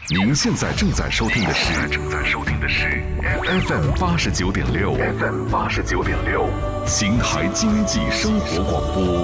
您现在正在收听的是 FM 89.6 FM 89.6，邢台经济生活广播。